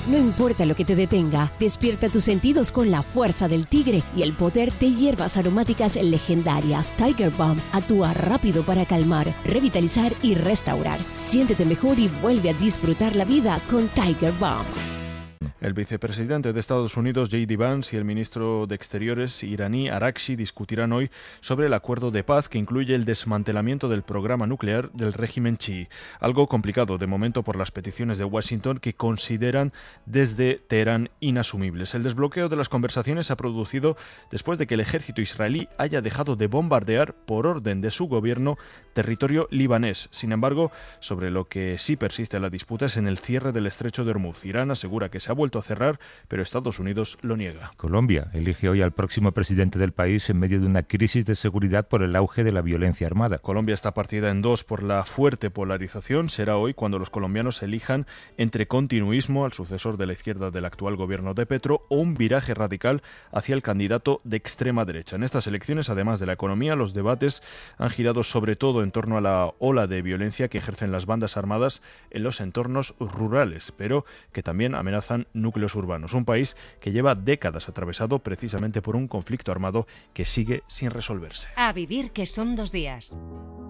No importa lo que te detenga, despierta tus sentidos con la fuerza del tigre y el poder de hierbas aromáticas legendarias. Tiger Balm actúa rápido para calmar, revitalizar y restaurar. Siéntete mejor y vuelve a disfrutar la vida con Tiger Balm. El vicepresidente de Estados Unidos, J.D. Vance, y el ministro de Exteriores iraní, Araghchi, discutirán hoy sobre el acuerdo de paz que incluye el desmantelamiento del programa nuclear del régimen chií. Algo complicado de momento por las peticiones de Washington que consideran desde Teherán inasumibles. El desbloqueo de las conversaciones se ha producido después de que el ejército israelí haya dejado de bombardear, por orden de su gobierno, territorio libanés. Sin embargo, sobre lo que sí persiste la disputa es en el cierre del estrecho de Hormuz. Irán asegura que se ha vuelto a cerrar, pero Estados Unidos lo niega. Colombia elige hoy al próximo presidente del país en medio de una crisis de seguridad por el auge de la violencia armada. Colombia está partida en dos por la fuerte polarización. Será hoy cuando los colombianos elijan entre continuismo al sucesor de la izquierda del actual gobierno de Petro o un viraje radical hacia el candidato de extrema derecha. En estas elecciones, además de la economía, los debates han girado sobre todo en torno a la ola de violencia que ejercen las bandas armadas en los entornos rurales, pero que también amenazan núcleos urbanos. Un país que lleva décadas atravesado precisamente por un conflicto armado que sigue sin resolverse. A vivir, que son 2 días.